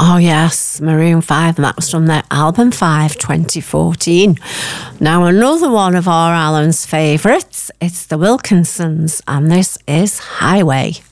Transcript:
Oh yes, Maroon 5, and that was from their album 5, 2014. Now another one of our Alan's favourites, it's the Wilkinsons, and this is Highway.